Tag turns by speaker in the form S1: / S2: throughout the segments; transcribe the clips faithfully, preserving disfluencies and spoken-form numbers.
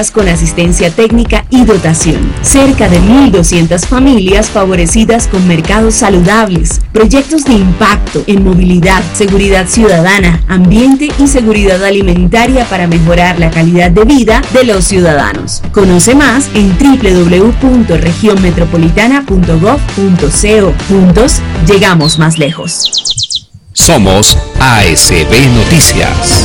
S1: educativas con asistencia técnica y dotación. Cerca de mil doscientas familias favorecidas con mercados saludables, proyectos de impacto en movilidad, seguridad ciudadana, ambiente y seguridad alimentaria para mejorar la calidad de vida de los ciudadanos. Conoce más en doble u doble u doble u punto región metropolitana punto gov punto co. Juntos llegamos más lejos.
S2: Somos A S B Noticias.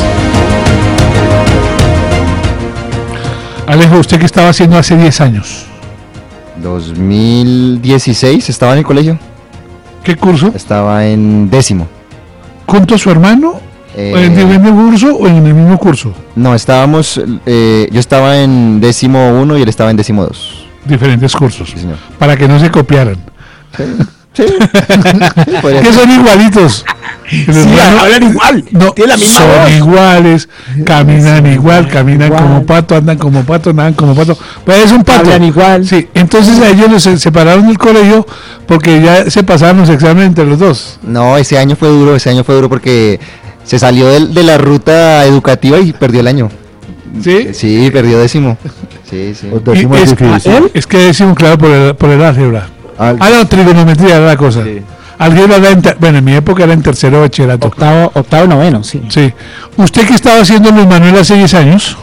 S3: Alejo, ¿usted qué estaba haciendo hace diez años?
S4: dos mil dieciséis, estaba en el colegio.
S3: ¿Qué curso?
S4: Estaba en décimo.
S3: ¿Junto a su hermano? Eh, ¿En el mismo curso o en el mismo curso?
S4: No, estábamos, eh, yo estaba en décimo uno y él estaba en décimo dos.
S3: Diferentes cursos.
S4: Sí, señor.
S3: Para que no se copiaran.
S4: Sí. Sí.
S3: Que son igualitos.
S5: Sí, hermano, hablan igual.
S3: No, la misma son voz. Iguales, caminan sí, igual, caminan igual. Como pato, andan como pato, nadan como pato. Pues es un pato.
S5: Hablan igual.
S3: Sí, entonces a ellos los separaron del colegio porque ya se pasaron los exámenes entre los dos.
S4: No, ese año fue duro, ese año fue duro porque se salió de, de la ruta educativa y perdió el año.
S3: ¿Sí?
S4: Sí, perdió décimo. Sí, sí.
S3: Décimo es, es, es que décimo, claro, por el, por el álgebra. Al... Ah, no, trigonometría era la cosa. Sí. Álgebra era en ter... bueno, en mi época era en tercero bachillerato.
S5: Octavo, octavo, noveno, sí.
S3: Sí. ¿Usted qué estaba haciendo, Luis Manuel, hace diez años?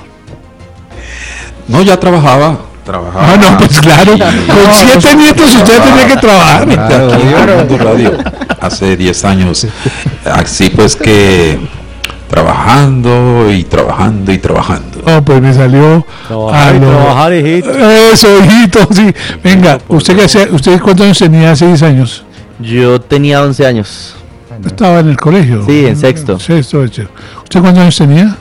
S6: No, ya trabajaba. Trabajaba.
S3: Ah, no, pues claro. Y... Con siete nietos usted tenía que trabajar.
S6: Claro, claro. Radio hace diez años. Así pues que trabajando y trabajando y trabajando.
S3: No, pues me salió
S5: trabajar, a lo... trabajar, hijito.
S3: Eso, hijito, sí. Venga, ¿usted qué hacía? ¿Usted cuántos años tenía hace diez años?
S7: Yo tenía once años.
S3: ¿Estaba en el colegio?
S7: Sí, en sexto.
S3: Sexto, ¿usted cuántos años tenía?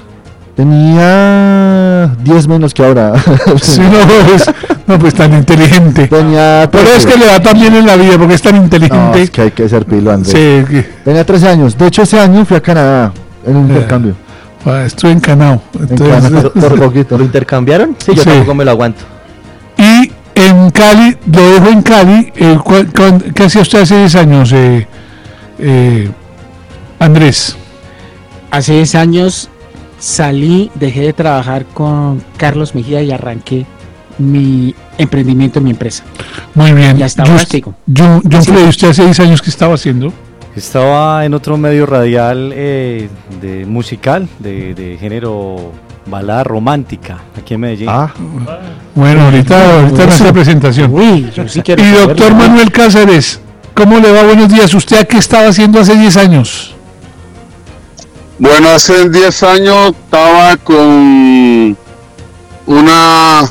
S8: Tenía diez menos que ahora.
S3: Sí, no, pues, no, pues tan inteligente.
S8: Tenía
S3: Pero es que le va tan bien en la vida porque es tan inteligente. No,
S8: es que hay que ser pilo, Andrés.
S3: Sí. Que...
S8: Tenía trece años. De hecho, ese año fui a Canadá en un intercambio.
S3: Ah, estuve en Canao.
S8: Entonces, en Canao, por poquito.
S7: ¿Lo intercambiaron? Sí, yo sí. Tampoco me lo aguanto.
S3: Y en Cali, lo dejo en Cali. Eh, ¿Qué hacía usted hace diez años, eh, eh, Andrés?
S5: Hace diez años salí, dejé de trabajar con Carlos Mejía y arranqué mi emprendimiento en mi empresa.
S3: Muy bien.
S5: Ya estaba práctico.
S3: John Frey, ¿usted hace diez años qué estaba haciendo?
S9: Estaba en otro medio radial eh, de musical, de, de género balada romántica, aquí en Medellín.
S3: Ah, bueno, ahorita, ahorita nuestra presentación.
S5: Uy, yo sí quiero
S3: y doctor saberlo. Manuel Cáceres, ¿cómo le va? Buenos días. ¿Usted a qué estaba haciendo hace diez años?
S10: Bueno, hace diez años estaba con una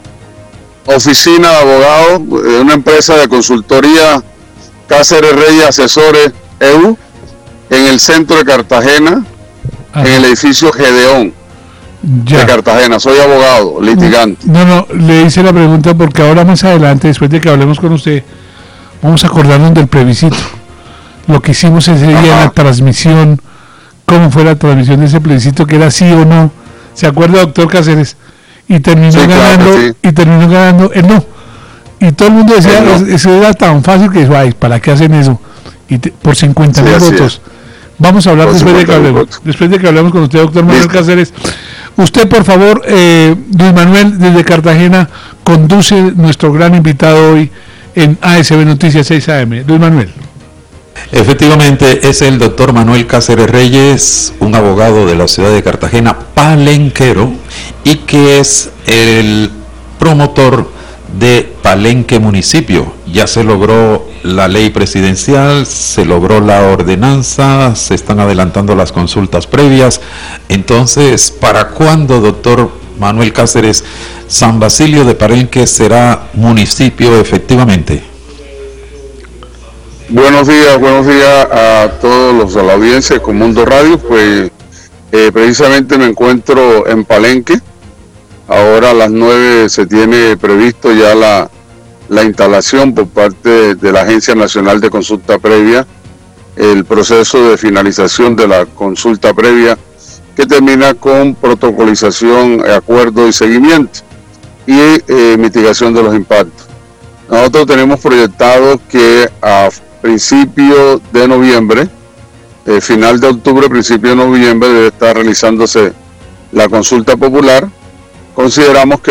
S10: oficina de abogados, una empresa de consultoría, Cáceres Reyes Asesores E U, en el centro de Cartagena, ajá, en el edificio Gedeón ya. de Cartagena. Soy abogado, litigante.
S3: No, no, le hice la pregunta porque ahora más adelante, después de que hablemos con usted, vamos a acordarnos del plebiscito. Lo que hicimos ese día en la transmisión, cómo fue la transmisión de ese plebiscito, que era sí o no. ¿Se acuerda, doctor Cáceres? Y terminó sí, ganando, claro sí. y terminó ganando el no. Y todo el mundo decía, no. eso era tan fácil que, ay, ¿para qué hacen eso? Y te, por cincuenta mil sí, votos. Es. Vamos a hablar por después de que hablemos. Votos. Después de que hablemos con usted, doctor Manuel ¿Listo? Cáceres. Usted, por favor, eh, Luis Manuel, desde Cartagena, conduce nuestro gran invitado hoy en A S B Noticias seis A M. Luis Manuel.
S6: Efectivamente, es el doctor Manuel Cáceres Reyes, un abogado de la ciudad de Cartagena, palenquero, y que es el promotor de Palenque Municipio. Ya se logró la ley presidencial, se logró la ordenanza, se están adelantando las consultas previas. Entonces, ¿para cuándo, doctor Manuel Cáceres, San Basilio de Palenque será municipio efectivamente?
S10: Buenos días, buenos días a todos los de la audiencia de Comundo Radio. Pues eh, precisamente me encuentro en Palenque. Ahora a las nueve se tiene previsto ya la, la instalación por parte de la Agencia Nacional de Consulta Previa, el proceso de finalización de la consulta previa que termina con protocolización, acuerdo y seguimiento y eh, mitigación de los impactos. Nosotros tenemos proyectado que a principio de noviembre, eh, final de octubre, principio de noviembre debe estar realizándose la consulta popular. Consideramos que